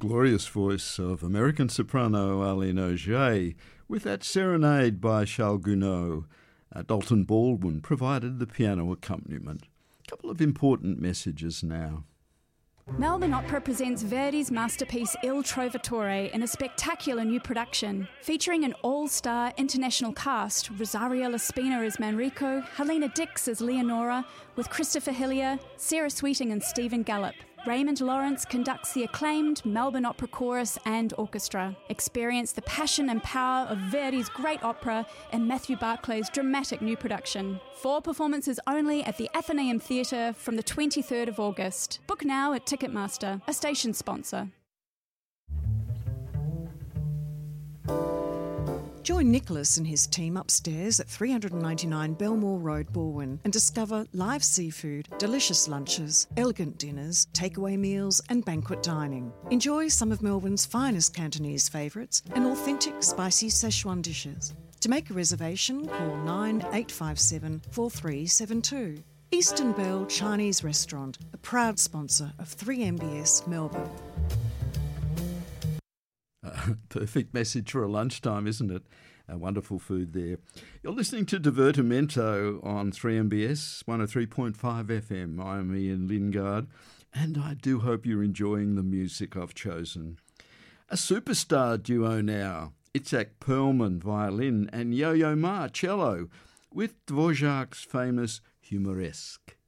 Glorious voice of American soprano Arlene Auger with that serenade by Charles Gounod. Dalton Baldwin provided the piano accompaniment. A couple of important messages now. Melbourne Opera presents Verdi's masterpiece Il Trovatore in a spectacular new production, featuring an all-star international cast, Rosario Laspina as Manrico, Helena Dix as Leonora, with Christopher Hillier, Sarah Sweeting and Stephen Gallup. Raymond Lawrence conducts the acclaimed Melbourne Opera Chorus and Orchestra. Experience the passion and power of Verdi's great opera in Matthew Barclay's dramatic new production. 4 performances only at the Athenaeum Theatre from the 23rd of August. Book now at Ticketmaster, a station sponsor. Join Nicholas and his team upstairs at 399 Belmore Road, Balwyn, and discover live seafood, delicious lunches, elegant dinners, takeaway meals and banquet dining. Enjoy some of Melbourne's finest Cantonese favourites and authentic spicy Szechuan dishes. To make a reservation, call 9857 4372. Eastern Bell Chinese Restaurant, a proud sponsor of 3MBS Melbourne. Perfect message for a lunchtime, isn't it? Wonderful food there. You're listening to Divertimento on 3MBS 103.5 FM. I'm Ian Lingard, and I do hope you're enjoying the music I've chosen. A superstar duo now. Itzhak Perlman, violin, and Yo-Yo Ma, cello, with Dvorak's famous Humoresque.